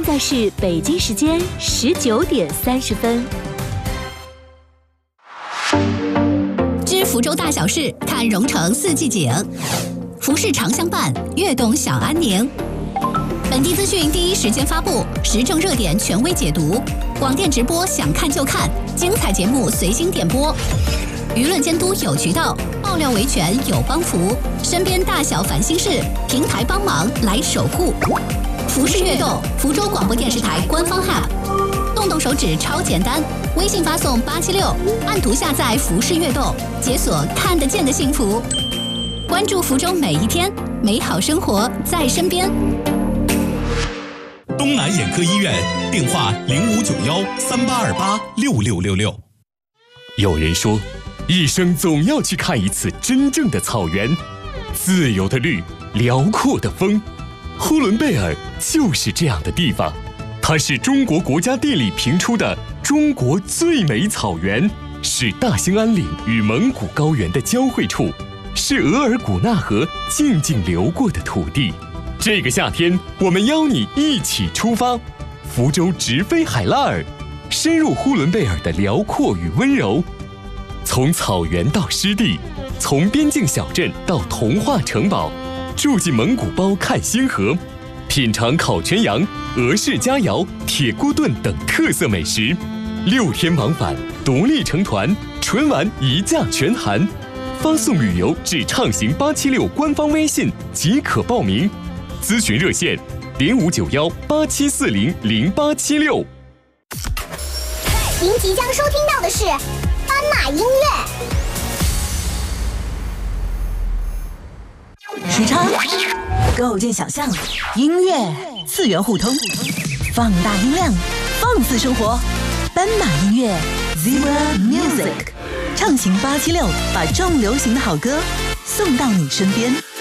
在是北京时间19:30。 知福州大小事，看蓉城四季景。服饰长相伴，悦动小安宁。本地资讯第一时间发布，时政热点权威解读。广电直播想看就看，精彩节目随心点播。舆论监督有渠道，爆料维权有帮扶。身边大小烦心事，平台帮忙来守护。服饰悦动，福州广播电视台官方 App， 动动手指超简单，微信发送876，按图下载服饰悦动，解锁看得见的幸福。关注福州每一天，美好生活在身边。 东南眼科医院电话059138286666。 有人说，一生总要去看一次真正的草原，自由的绿，辽阔的风。呼伦贝尔就是这样的地方，它是中国国家地理评出的中国最美草原，是大兴安岭与蒙古高原的交汇处，是额尔古纳河静静流过的土地。这个夏天，我们邀你一起出发，福州直飞海拉尔，深入呼伦贝尔的辽阔与温柔。从草原到湿地，从边境小镇到童话城堡，住进蒙古包看星河，品尝烤全羊、俄式佳肴、铁锅炖等特色美食。6天往返，独立成团，纯玩一价全含。发送旅游至畅行876官方微信即可报名。咨询热线059187400876。 您即将收听到的是斑马音乐。 时差构建想象，音乐次元互通，放大音量，放肆生活。斑马音乐 Zebra Music， 畅行876，把重流行的好歌送到你身边。